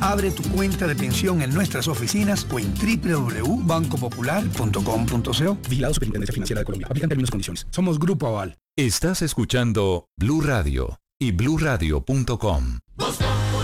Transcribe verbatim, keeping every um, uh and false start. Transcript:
Abre tu cuenta de pensión en nuestras oficinas o en doble u doble u doble u punto banco popular punto com punto co. Vigilado Superintendencia Financiera de Colombia. Aplican términos y condiciones. Somos Grupo Aval. Estás escuchando Blue Radio y blue radio punto com.